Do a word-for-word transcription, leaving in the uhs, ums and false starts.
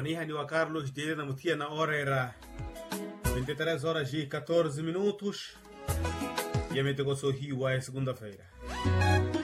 Waniha ni wa Carlos Dele na Mutia na hora era vinte e três horas e quatorze minutos. E a metegosohiwa é segunda-feira.